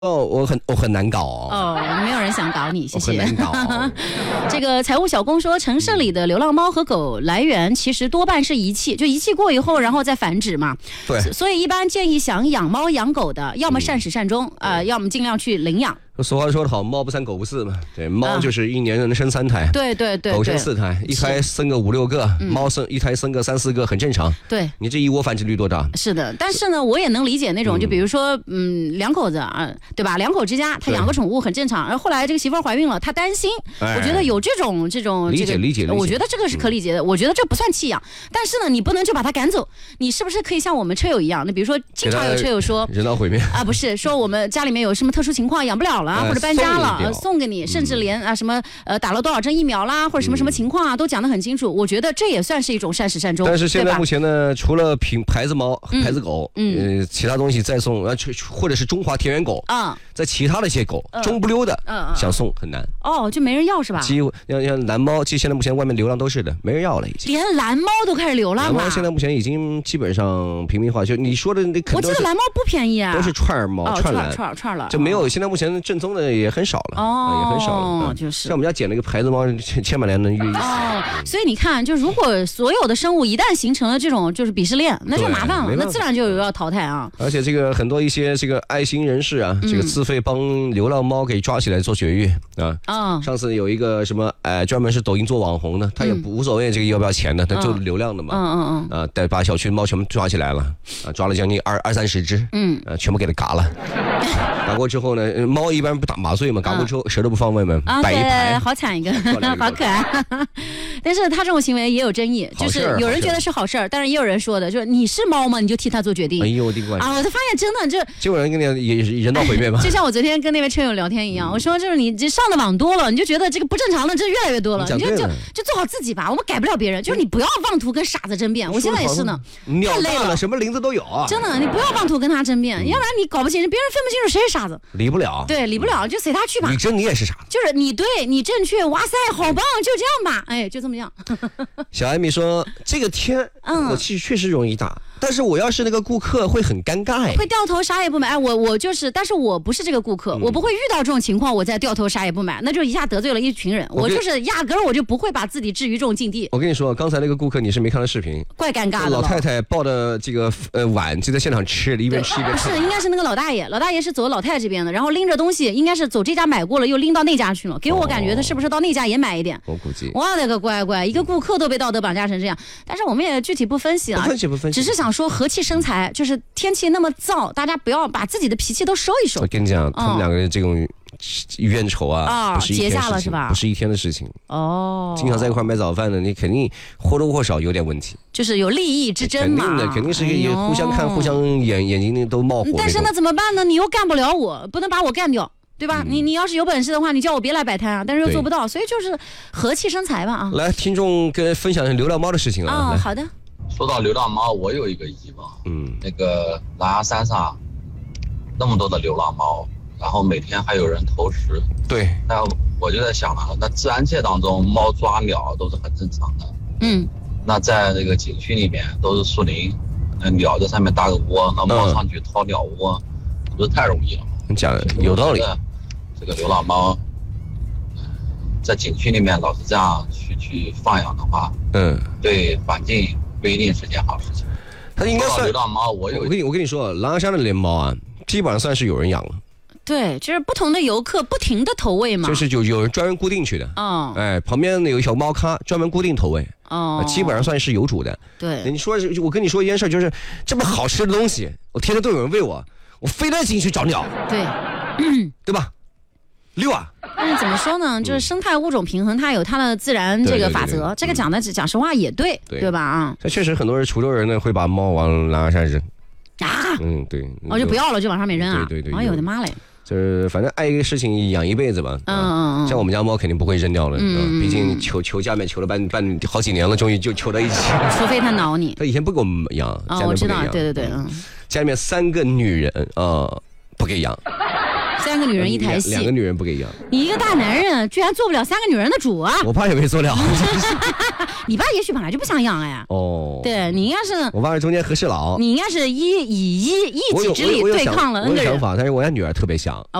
我很难搞哦，没有人想搞你，谢谢。 我很难搞这个财务小工说，城市里的流浪猫和狗来源其实多半是遗弃，就遗弃过以后，然后再繁殖嘛。 对， 所以一般建议想养猫养狗的，要么善始善终，要么尽量去领养。 俗话说得好，猫不三狗不四嘛。对，猫就是一年能生3胎， 对， 狗生4胎，一胎生个5、6个，猫一胎生个3、4个，很正常。 对， 你这一窝繁殖率多大？ 是的，但是呢，我也能理解那种，就比如说，两口子啊，对吧？两口之家，他养个宠物很正常。而后来这个媳妇儿怀孕了，他担心，我觉得有这种理解， 我觉得这个是可理解的。我觉得这不算弃养，但是呢，你不能就把他赶走。你是不是可以像我们车友一样？那比如说，经常有车友说人道毁灭啊，不是说我们家里面有什么特殊情况养不了了，或者搬家了。送给你，甚至连什么打了多少针疫苗啦，或者什么情况啊，都讲得很清楚。我觉得这也算是一种善始善终。 但是现在目前呢，除了牌子猫、牌子狗，其他东西再送或者是中华田园狗在其他的一些狗中不溜的，想送很难。 哦，就没人要是吧？ 像蓝猫，其实现在目前外面流浪都是的，没人要了已经。 连蓝猫都开始流浪了。 蓝猫现在目前已经基本上平民化，就你说的那， 我记得蓝猫不便宜啊， 都是串猫、串蓝、 串了， 就没有。现在目前正宗的也很少了。也很少了， 就是像我们家捡了一个牌子猫，千把年能约一次。 所以你看，就如果所有的生物一旦形成了这种就是鄙视链，那就麻烦了，那自然就要淘汰啊。 而且这个很多一些这个爱心人士啊，这个自费帮流浪猫给抓起来做绝育啊。上次有一个什么专门是抖音做网红的，他也无所谓这个要不要钱的，他就流量的嘛。把小区猫全部抓起来了抓了将近20-30只，全部给他嘎了。嘎过之后呢，猫一般不打麻醉嘛，嘎过之后舌头不放外面，摆一排， 好惨一个，好可爱。但是他这种行为也有争议，就是有人觉得是好事儿，但是也有人说的，就是你是猫吗？你就替他做决定。 哎呦我的乖啊！我就发现真的就有人跟你也人道毁灭吧。 就像我昨天跟那位车友聊天一样，我说就是你这上的网多了，你就觉得这个不正常的这越来越多了，你就做好自己吧，我们改不了别人，就是你不要妄图跟傻子争辩。我现在也是呢， 太累了，什么林子都有啊。 真的，你不要妄图跟他争辩，要不然你搞不清，别人分不清楚谁是傻子， 理不了。 对，理不了就随他去吧。 你真你也是傻子， 就是你对你正确，哇塞，好棒，就这样吧，哎，就这么样。 小艾米说，这个天我气确实容易大，但是我要是那个顾客会很尴尬， 会掉头啥也不买。哎，我就是，但是我不是这个顾客，我不会遇到这种情况，我再掉头啥也不买，那就一下得罪了一群人。我就是压根我就不会把自己置于这种境地。 我跟你说，刚才那个顾客你是没看到视频， 怪尴尬的。 老太太抱着这个碗就在现场吃，一边吃一边看。 不是，应该是那个老大爷，老大爷是走老太太这边的，然后拎着东西，应该是走这家买过了，又拎到那家去了。给我感觉他是不是到那家也买一点？ 我估计。 我的个乖，一个顾客都被道德绑架成这样。但是我们也具体不分析啊， 不分析， 只是想说和气生财，就是天气那么燥，大家不要把自己的脾气都收一收。 我跟你讲，他们两个人这种冤仇不是一天结下了是吧？ 不是一天的事情经常在一块买早饭的，你肯定或多或少有点问题， 就是有利益之争嘛。 肯定是互相看，互相眼睛都冒火。 但是那怎么办呢？你又干不了我，不能把我干掉。对吧？你要是有本事的话，你叫我别来摆摊啊，但是又做不到，所以就是和气生财吧啊！ 来，听众跟分享流浪猫的事情啊。 好的。 说到流浪猫，我有一个疑问，那个狼牙山上那么多的流浪猫，然后每天还有人投食， 对， 那我就在想了，那自然界当中猫抓鸟都是很正常的，那在这个景区里面都是树林，鸟在上面搭个窝，那猫上去掏鸟窝，不是太容易了吗？ 你讲有道理。 这个流浪猫在景区里面老是这样去放养的话，对环境不一定是件好事情。 它应该算流浪猫，我跟你说，狼牙山的那猫啊，基本上算是有人养了。 对，就是不同的游客不停的投喂嘛， 就是有人专门固定去的。旁边有一小猫咖专门固定投喂。基本上算是有主的。 对， 你说我跟你说一件事，就是这么好吃的东西，我天天都有人喂我非得进去找鸟。 对， 对吧？溜啊！ 但是怎么说呢？就是生态物种平衡，它有它的自然这个法则。这个讲实话也对吧？ 这确实很多人滁州人呢会把猫往狼牙山扔啊。 对。 就不要了，就往上面扔啊。 对。 哎呦我的妈嘞！ 就是反正爱一个事情养一辈子吧。像我们家猫肯定不会扔掉了。毕竟求家里面求了好几年了，终于就求到一起。 除非它挠你。 他以前不给我们养。 我知道。对。 家里面3个女人不给养。 3个女人一台戏 ，2个女人不给养。 你一个大男人居然做不了3个女人的主啊！ 我爸也没做了。 你爸也许本来就不想养哎。 哦， 对你应该是我爸是中间和事佬， 你应该是以一己之力对抗了 N 个人。 我有想法，但是我家女儿特别想。